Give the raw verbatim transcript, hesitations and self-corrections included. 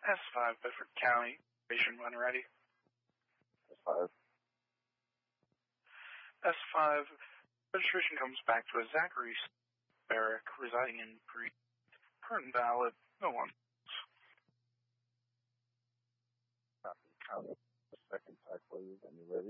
S five, Bedford County, station when ready. S five. S five, registration comes back to a Zachary Barrick residing in Greece. Current valid, no one. Copy, copy. Second type, please, and you're ready.